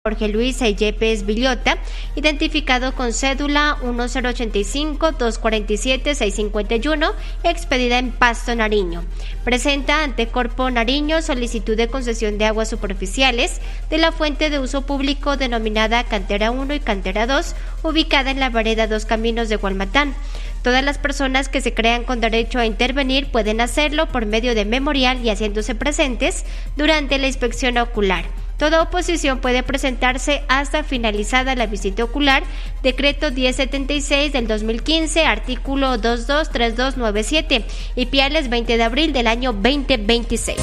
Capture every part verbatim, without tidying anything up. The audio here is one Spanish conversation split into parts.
Jorge Luis Yepes Villota, identificado con cédula uno cero ocho cinco, dos cuatro siete, seis cinco uno, expedida en Pasto, Nariño. Presenta ante Corpo Nariño solicitud de concesión de aguas superficiales de la fuente de uso público denominada Cantera uno y Cantera dos, ubicada en la vereda Dos Caminos de Gualmatán. Todas las personas que se crean con derecho a intervenir pueden hacerlo por medio de memorial y haciéndose presentes durante la inspección ocular. Toda oposición puede presentarse hasta finalizada la visita ocular. Decreto diez setenta y seis del dos mil quince, artículo dos dos tres dos nueve siete, y Ipiales veinte de abril del año veinte veintiséis.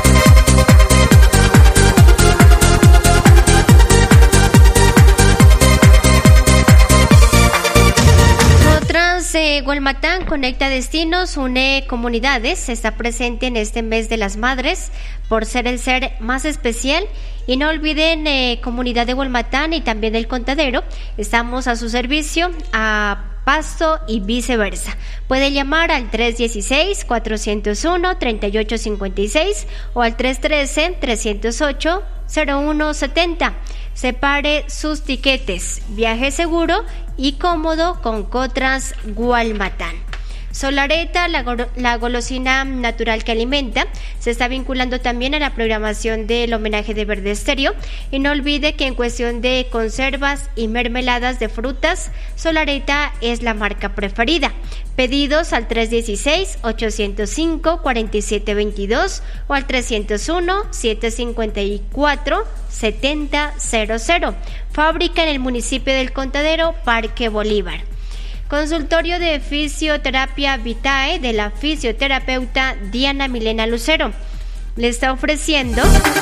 Eh, Gualmatán conecta destinos, une comunidades, está presente en este mes de las madres por ser el ser más especial. Y no olviden, eh, comunidad de Gualmatán y también del Contadero, estamos a su servicio a Pasto y viceversa. Puede llamar al tres uno seis, cuatro cero uno, tres ocho cinco seis o al tres uno tres, tres cero ocho, cero uno siete cero. Separe sus tiquetes. Viaje seguro y cómodo con Cotrans Gualmatán. Solareta, la, go- la golosina natural que alimenta, se está vinculando también a la programación del homenaje de Verde Estéreo. Y no olvide que en cuestión de conservas y mermeladas de frutas, Solareta es la marca preferida. Pedidos al tres uno seis, ocho cero cinco, cuatro siete dos dos o al tres cero uno, siete cinco cuatro, siete cero cero cero. Fábrica en el municipio del Contadero, Parque Bolívar. Consultorio de Fisioterapia Vitae de la fisioterapeuta Diana Milena Lucero. Le está ofreciendo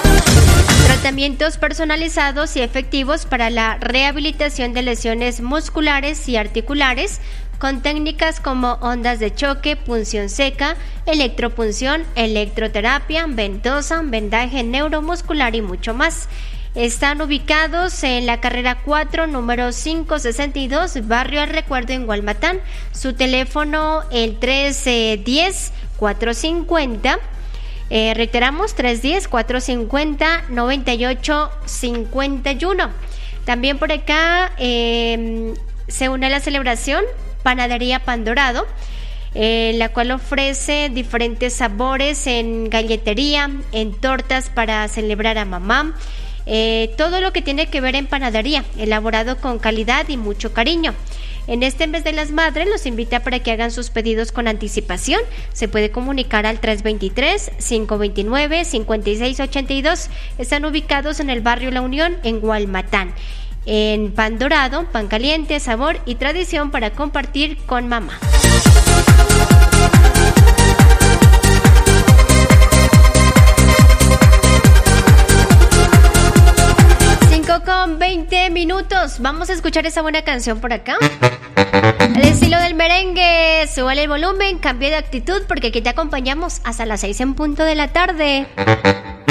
tratamientos personalizados y efectivos para la rehabilitación de lesiones musculares y articulares con técnicas como ondas de choque, punción seca, electropunción, electroterapia, ventosa, vendaje neuromuscular y mucho más. Están ubicados en la carrera cuatro, número quinientos sesenta y dos, Barrio El Recuerdo en Gualmatán. Su teléfono el tres uno cero, cuatro cinco cero, eh, reiteramos, tres uno cero, cuatro cinco cero, nueve ocho cinco uno. También por acá eh, se une a la celebración Panadería Pan Dorado, Eh, la cual ofrece diferentes sabores en galletería, en tortas para celebrar a mamá, eh, todo lo que tiene que ver en panadería, elaborado con calidad y mucho cariño. En este mes de las madres los invita para que hagan sus pedidos con anticipación. Se puede comunicar al tres dos tres, cinco dos nueve, cinco seis ocho dos. Están ubicados en el barrio La Unión, en Gualmatán. En pan dorado, pan caliente, sabor y tradición para compartir con mamá. cinco con veinte minutos. Vamos a escuchar esa buena canción por acá. El estilo del merengue. Súbale el volumen, cambie de actitud porque aquí te acompañamos hasta las seis en punto de la tarde.